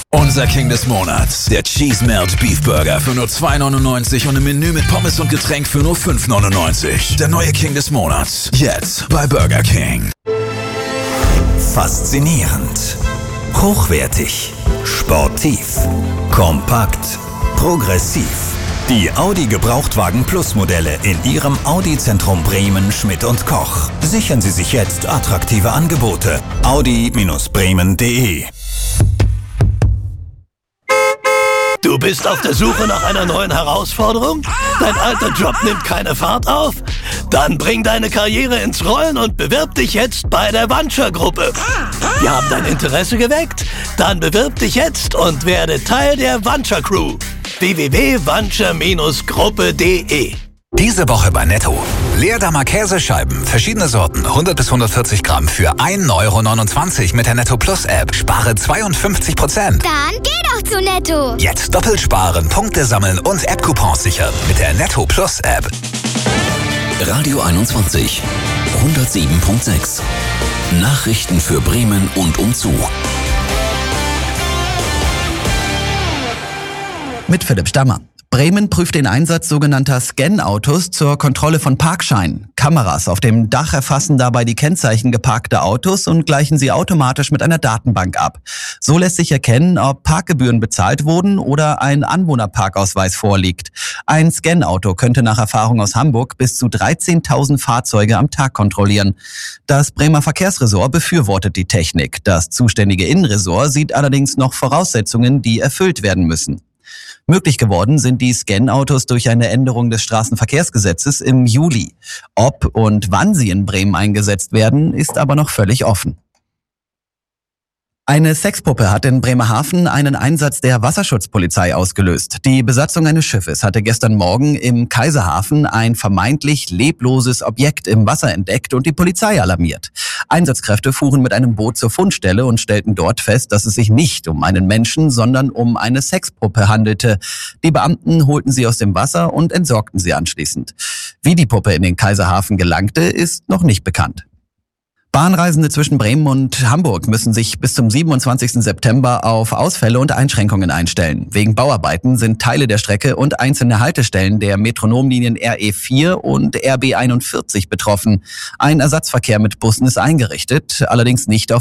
Unser King des Monats, der Cheese Melt Beef Burger für nur 2,99 und im Menü mit Pommes und Getränk für nur 5,99. Der neue King des Monats, jetzt bei Burger King. Faszinierend, hochwertig, sportiv, kompakt, progressiv. Die Audi Gebrauchtwagen Plus Modelle in Ihrem Audi-Zentrum Bremen, Schmidt & Koch. Sichern Sie sich jetzt attraktive Angebote. Audi-Bremen.de. Du bist auf der Suche nach einer neuen Herausforderung? Dein alter Job nimmt keine Fahrt auf? Dann bring deine Karriere ins Rollen und bewirb dich jetzt bei der Vanture-Gruppe. Wir haben dein Interesse geweckt? Dann bewirb dich jetzt und werde Teil der Vanture-Crew. www.vanture-gruppe.de. Diese Woche bei Netto. Leerdammer Käsescheiben, verschiedene Sorten, 100 bis 140 Gramm für 1,29 € mit der Netto Plus App. Spare 52%. Dann geh doch zu Netto. Jetzt doppelt sparen, Punkte sammeln und App-Coupons sichern mit der Netto Plus App. Radio 21, 107.6. Nachrichten für Bremen und umzu. Mit Philipp Stammer. Bremen prüft den Einsatz sogenannter Scan-Autos zur Kontrolle von Parkscheinen. Kameras auf dem Dach erfassen dabei die Kennzeichen geparkter Autos und gleichen sie automatisch mit einer Datenbank ab. So lässt sich erkennen, ob Parkgebühren bezahlt wurden oder ein Anwohnerparkausweis vorliegt. Ein Scan-Auto könnte nach Erfahrung aus Hamburg bis zu 13.000 Fahrzeuge am Tag kontrollieren. Das Bremer Verkehrsressort befürwortet die Technik. Das zuständige Innenressort sieht allerdings noch Voraussetzungen, die erfüllt werden müssen. Möglich geworden sind die Scan-Autos durch eine Änderung des Straßenverkehrsgesetzes im Juli. Ob und wann sie in Bremen eingesetzt werden, ist aber noch völlig offen. Eine Sexpuppe hat in Bremerhaven einen Einsatz der Wasserschutzpolizei ausgelöst. Die Besatzung eines Schiffes hatte gestern Morgen im Kaiserhafen ein vermeintlich lebloses Objekt im Wasser entdeckt und die Polizei alarmiert. Einsatzkräfte fuhren mit einem Boot zur Fundstelle und stellten dort fest, dass es sich nicht um einen Menschen, sondern um eine Sexpuppe handelte. Die Beamten holten sie aus dem Wasser und entsorgten sie anschließend. Wie die Puppe in den Kaiserhafen gelangte, ist noch nicht bekannt. Bahnreisende zwischen Bremen und Hamburg müssen sich bis zum 27. September auf Ausfälle und Einschränkungen einstellen. Wegen Bauarbeiten sind Teile der Strecke und einzelne Haltestellen der Metronomlinien RE4 und RB41 betroffen. Ein Ersatzverkehr mit Bussen ist eingerichtet, allerdings nicht auf